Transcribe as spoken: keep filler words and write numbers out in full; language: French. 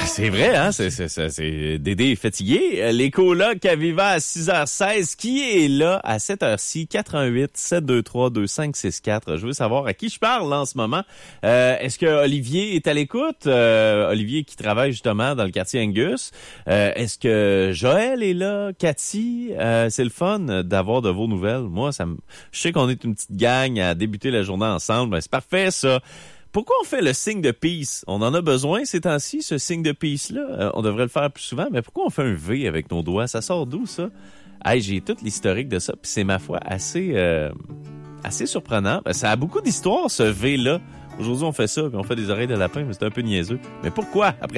C'est vrai, hein? C'est, c'est, c'est, c'est Dédé est fatigué. Les colocs à Viva à six heures seize. Qui est là à cette heure-ci? quatre un huit, sept deux trois, deux cinq six quatre. Je veux savoir à qui je parle en ce moment. Euh, est-ce que Olivier est à l'écoute? Euh, Olivier qui travaille justement dans le quartier Angus. Euh, est-ce que Joël est là? Cathy? Euh, c'est le fun d'avoir de vos nouvelles. Moi, ça me, je sais qu'on est une petite gang à débuter la journée ensemble. Ben, c'est parfait, ça. Pourquoi on fait le signe de peace? On en a besoin ces temps-ci, ce signe de peace-là. Euh, on devrait le faire plus souvent, mais pourquoi on fait un V avec nos doigts? Ça sort d'où, ça? Hey, j'ai tout l'historique de ça, puis c'est, ma foi, assez euh, assez surprenant. Ça a beaucoup d'histoires, ce V-là. Aujourd'hui, on fait ça, puis on fait des oreilles de lapin, mais c'est un peu niaiseux. Mais pourquoi? Après